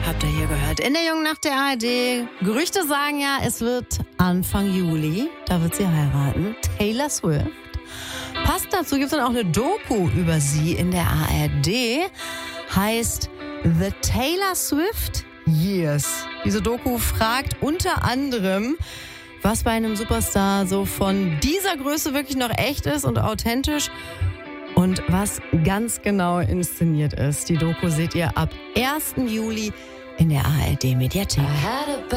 Habt ihr hier gehört? In der Jungen Nacht der ARD. Gerüchte sagen ja, es wird Anfang Juli. Da wird sie heiraten. Taylor Swift. Passt dazu, gibt es dann auch eine Doku über sie in der ARD. Heißt The Taylor Swift Years. Diese Doku fragt unter anderem, was bei einem Superstar so von dieser Größe wirklich noch echt ist und authentisch und was ganz genau inszeniert ist. Die Doku seht ihr ab 1. Juli in der ARD Mediathek.